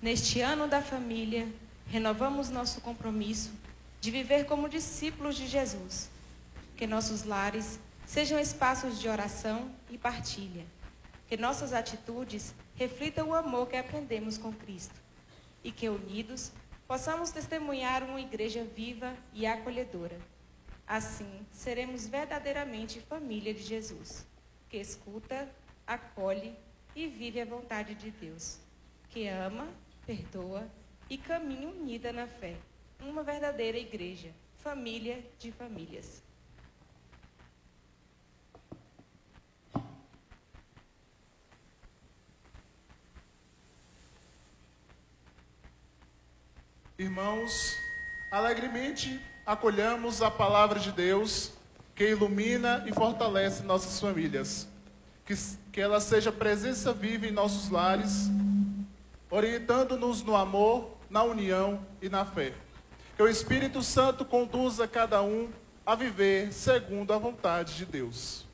Neste ano da família, renovamos nosso compromisso de viver como discípulos de Jesus. Que nossos lares sejam espaços de oração e partilha. Que nossas atitudes reflitam o amor que aprendemos com Cristo. E que, unidos, possamos testemunhar uma igreja viva e acolhedora. Assim, seremos verdadeiramente família de Jesus, que escuta, acolhe e vive a vontade de Deus, que ama, perdoa e caminha unida na fé. Uma verdadeira igreja, família de famílias. Irmãos, alegremente acolhamos a palavra de Deus que ilumina e fortalece nossas famílias. Que ela seja presença viva em nossos lares, orientando-nos no amor, na união e na fé. Que o Espírito Santo conduza cada um a viver segundo a vontade de Deus.